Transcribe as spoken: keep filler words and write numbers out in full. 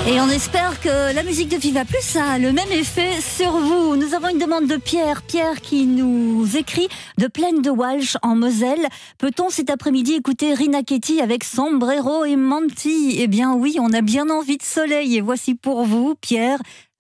Et on espère que la musique de Viva Plus a le même effet sur vous. Nous avons une demande de Pierre. Pierre qui nous écrit de Plaine de Walsh en Moselle. Peut-on cet après-midi écouter Rina Ketty avec Sombrero et Manti? Eh bien oui, on a bien envie de soleil. Et voici pour vous, Pierre,